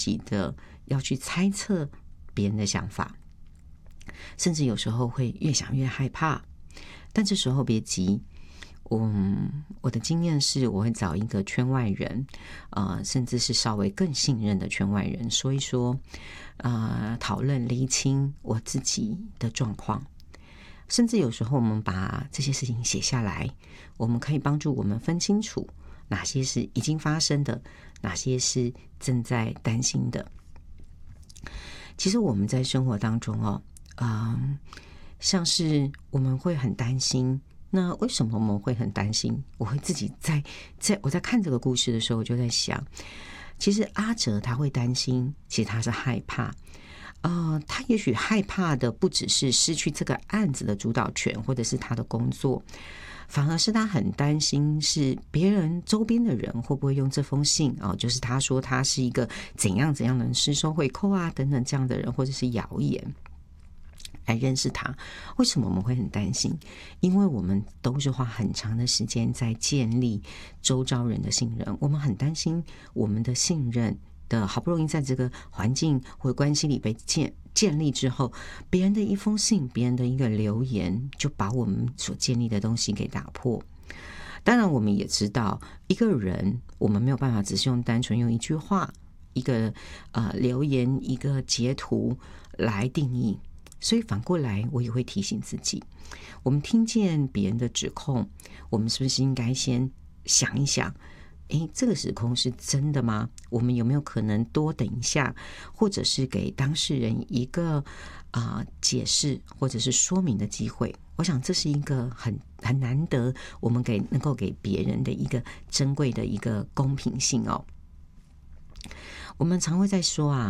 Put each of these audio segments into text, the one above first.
极的要去猜测别人的想法，甚至有时候会越想越害怕。但这时候别急，我的经验是，我会找一个圈外人，甚至是稍微更信任的圈外人说一说，讨论厘清我自己的状况。甚至有时候我们把这些事情写下来，我们可以帮助我们分清楚哪些是已经发生的，哪些是正在担心的。其实我们在生活当中像是我们会很担心，那为什么我们会很担心？我会自己我在看这个故事的时候，我就在想，其实阿哲他会担心，其实他是害怕。他也许害怕的不只是失去这个案子的主导权，或者是他的工作，反而是他很担心是别人周边的人会不会用这封信就是他说他是一个怎样怎样的人，施收贿赂等等这样的人，或者是谣言来认识他。为什么我们会很担心？因为我们都是花很长的时间在建立周遭人的信任，我们很担心我们的信任的好不容易在这个环境或关系里被建立之后，别人的一封信，别人的一个留言，就把我们所建立的东西给打破。当然我们也知道，一个人我们没有办法只是单纯用一句话，一个留言，一个截图来定义。所以反过来我也会提醒自己，我们听见别人的指控，我们是不是应该先想一想，这个指控是真的吗？我们有没有可能多等一下，或者是给当事人一个解释或者是说明的机会？我想这是一个很难得我们能够给别人的一个珍贵的一个公平性我们常会在说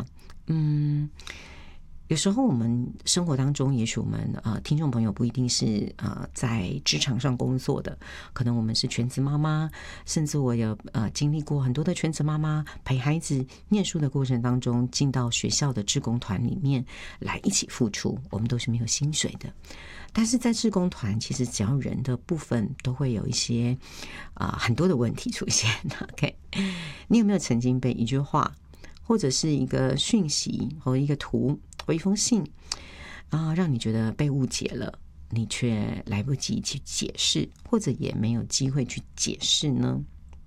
有时候我们生活当中，也许我们听众朋友不一定是在职场上工作的，可能我们是全职妈妈，甚至我有经历过很多的全职妈妈陪孩子念书的过程当中，进到学校的志工团里面来一起付出，我们都是没有薪水的。但是在志工团，其实只要人的部分都会有一些很多的问题出现。OK， 你有没有曾经被一句话，或者是一个讯息，或一个图，或一封信让你觉得被误解了，你却来不及去解释，或者也没有机会去解释呢？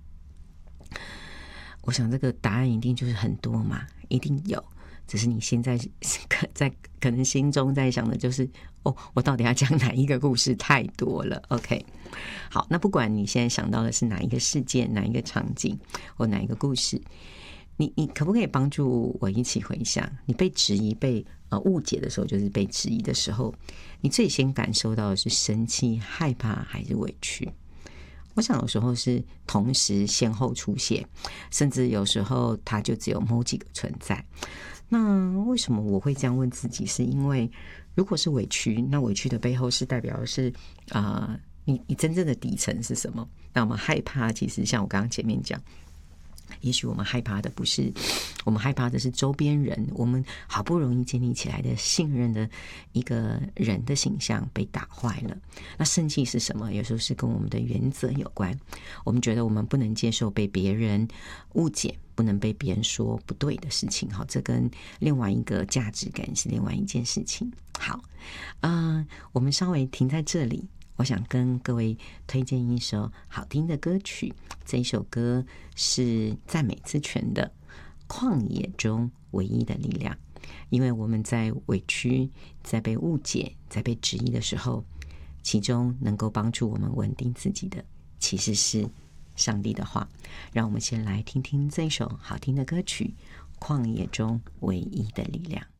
我想这个答案一定就是很多嘛，一定有，只是你现在可能心中在想的就是我到底要讲哪一个故事，太多了。 OK， 好，那不管你现在想到的是哪一个事件，哪一个场景，或哪一个故事，你可不可以帮助我一起回想，你被质疑、被误解的时候，就是被质疑的时候，你最先感受到的是生气、害怕还是委屈？我想有时候是同时先后出现，甚至有时候它就只有某几个存在。那为什么我会这样问自己？是因为如果是委屈，那委屈的背后是代表的是你真正的底层是什么？那我们害怕，其实像我刚刚前面讲，也许我们害怕的不是，我们害怕的是周边人，我们好不容易建立起来的信任的一个人的形象被打坏了。那生气是什么？有时候是跟我们的原则有关，我们觉得我们不能接受被别人误解，不能被别人说不对的事情，好，这跟另外一个价值感是另外一件事情。好，我们稍微停在这里，我想跟各位推荐一首好听的歌曲，这一首歌是赞美之泉的《旷野中唯一的力量》。因为我们在委屈、在被误解、在被质疑的时候，其中能够帮助我们稳定自己的，其实是上帝的话。让我们先来听听这一首好听的歌曲《旷野中唯一的力量》。